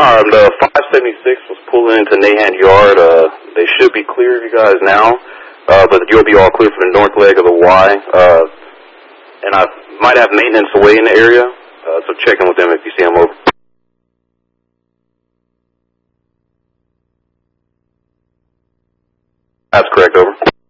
The 576 was pulling into Nahan Yard. They should be clear of you guys now, but you'll be all clear for the north leg of the Y. And I might have maintenance away in the area, so check in with them if you see them over. That's correct, over.